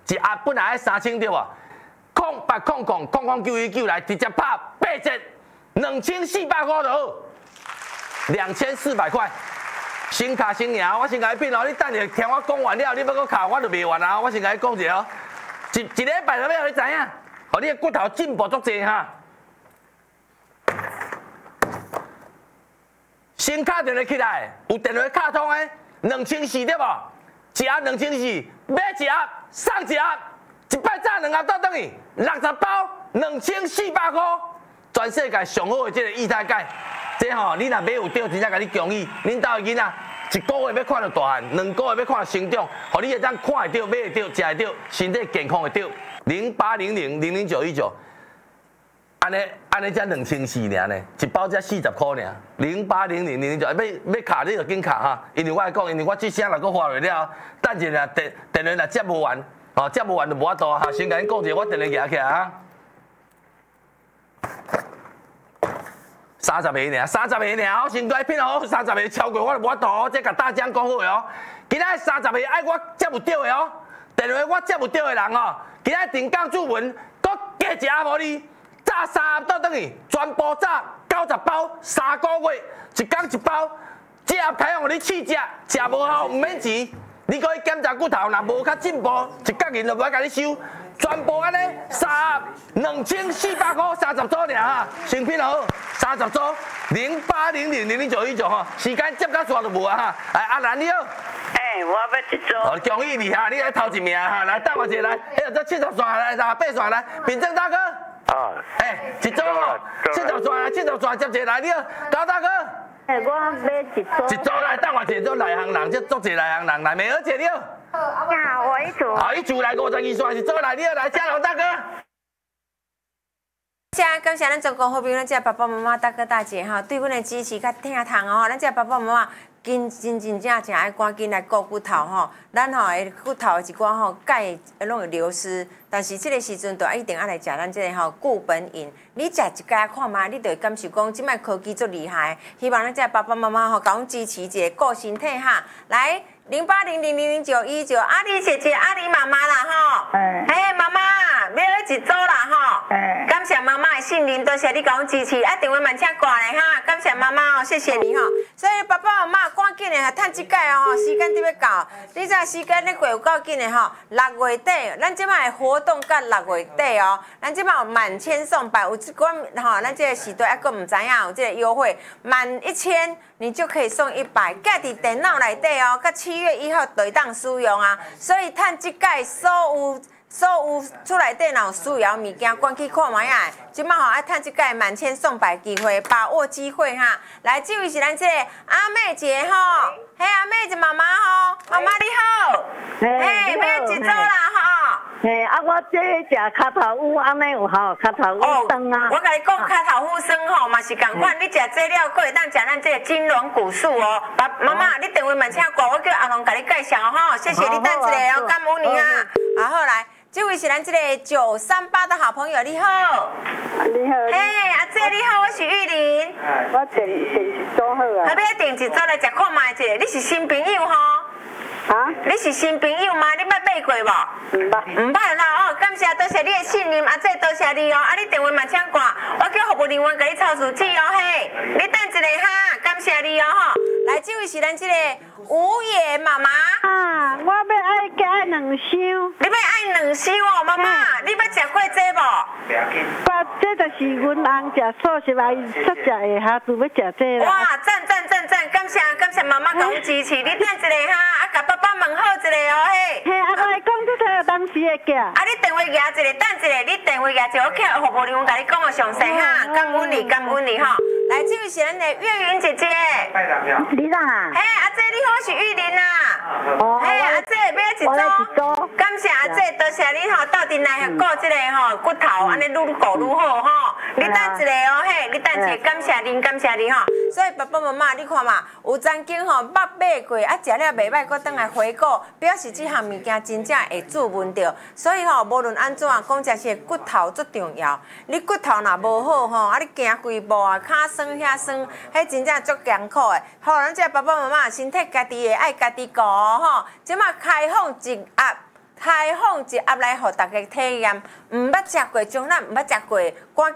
一盒本来要3000对无？08000099来直接拍8折，2400块就好，2400块。先卡先赢，我先甲你变哦，你等下听我讲完了，你要搁卡我就袂完啊！我先甲你讲一下哦，一礼拜就要你知影，互你的骨头进步足济哈。先卡电话起来，有电话卡通的2400对无？一盒2400，买一盒送一盒，一摆炸2盒倒等于60包，2400块，全世界上好的这个液态钙。这吼，你若买有对，真正甲你恭喜，恁兜的囡仔1个月要看到大汉，2个月要看到成长，互你会当看会到、买会到、食会到，身体健康会到。0800000919，安尼才2400尔呢，一包才40块尔。08000009，要卡你就紧卡哈，因为我来讲，因为我这声若搁发落了，等一下电话若接无完，吼接无完就无法度哈。先甲恁讲一下，我电话举起来哈。30个尔，30个尔，我先来拼哦，30个超过我就无法度哦，这甲大奖讲好的哦。今仔30个爱我接有到的哦，电话我接有到的人哦，今仔定岗注文，搁加一盒互你，炸3盒倒等于全部炸90包，3个月一天一包，这盒开放互你试食，食无效唔免钱，你可以检查骨头，若无较进步，一角银就无甲你收。全部安尼3盒2400块，30组尔哈，成品好，30组0800000919吼，时间接到煞就无啊哈。来，阿兰你好。 我要一组。 哦，恭喜你哈，你来头一名哈，来等我一下来，这70线来，8线来，秉正大哥。 哦。 一组哦，70线来，70线接一来，你好，高大哥。 我买一组。 一组来，等我一组内行人，这足济内行人来，美娥姐你好。 好，我一组。 好，一组来52线一组来，你好来，加油大哥。 感谢咱全国好朋友，咱这爸爸妈妈、大哥大姐哈，对阮的支持甲疼痛哦，咱这爸爸妈妈真正爱赶紧来顾骨头吼，咱吼的骨头的一寡吼钙拢会流失，但是这个时阵就一定要来食咱这个吼固本饮。你食一家看嘛，你就会感受讲，即摆科技足厉害，希望咱这爸爸妈妈吼，甲阮支持一下，顾身体哈。来0800000919，阿里姐姐、阿里妈妈啦吼，妈妈，要一组啦吼，感谢妈妈的信任，多谢你甲阮支持，电话慢请挂咧哈，感谢妈妈哦，谢谢你吼。所以爸爸妈妈赶紧的趁即摆哦，时间得要到，你知时间咧过有够紧的吼，6月底，咱即摆活动到6月底哦，咱即摆有满千送百，有一款吼，咱这个时段还佫唔知影有这个优惠，满1000你就可以送100，架伫电脑内底哦，到7月1号就当使用啊，所以趁即摆所有厝内底若有需要物件，赶去看卖啊！即摆吼爱趁即个满千送百机会，把握机会哈！来，这位是咱这个阿妹姐吼，阿妹姐妈妈吼，妈妈你好，要一组啦吼。 我这食脚头乌，安尼有效，脚头乌汤啊。 我甲你讲，脚头乌酸吼嘛是共款，你食这了，佫会当食咱这个金龙骨素哦。妈妈，你电话慢请挂，我叫阿龙甲你介绍吼，谢谢你等一下哦，感恩你啊。好来。这位是咱这个938的好朋友，你好。 你好。 阿姐你好，我是玉玲。 我是做好啊。 后尾订一组来食看卖者，你是新朋友吼？你是新朋友吗？你捌买过无？唔捌啦哦，感谢多谢你的信任，阿姐多谢你哦。你电话嘛请挂，我叫服务人员甲你抄数据哦你等一下哈，感谢你哦吼。来，这位是咱这个吴野妈妈。 我要加2箱。 你要爱2箱哦，妈妈，你捌食过这无？ 这就是阮翁食素食来出食的下次要食这啦。 哇，赞，感谢妈妈甲阮支持，你等一下哈，甲爸爸问好一下哦我来讲这个当时会寄。 你电话举一下，等一下，你电话举一下，我叫服务人员甲你讲个详细哈，感恩你哈。来，这位是咱的月云姐姐。 你啦。 阿姐你好，我是玉玲啦。阿姐要一组。感谢阿姐，多谢你吼，到底来顾这个吼骨头，安尼愈顾愈好吼。你等一下哦，你等一下，感谢你吼。所以爸爸妈妈，你看嘛，有曾经吼捌买过，食了袂歹，搁倒来回购，表示这项物件真正会注文着。所以吼，无论安怎，讲真是骨头最重要。你骨头若无好吼，你行规步啊，骹酸遐酸，迄真正足艰苦的。好，咱这爸爸妈妈身体家己会爱家己顾吼。即马开放一盒开放一盒来，互大家体验。毋捌食过，从咱毋捌食过，赶